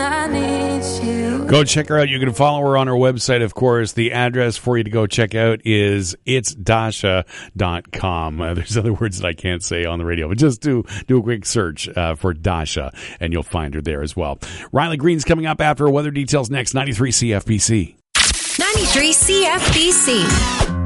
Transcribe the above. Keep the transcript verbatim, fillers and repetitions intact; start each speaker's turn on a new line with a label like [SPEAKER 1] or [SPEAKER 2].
[SPEAKER 1] I need you.
[SPEAKER 2] Go check her out. You can follow her on her website, of course. The address for you to go check out is it's dasha dot com. Uh, there's other words that I can't say on the radio, but just do do a quick search uh, for Dasha, and you'll find her there as well. Riley Green's coming up after weather details next. ninety-three C F B C.
[SPEAKER 3] ninety-three C F B C.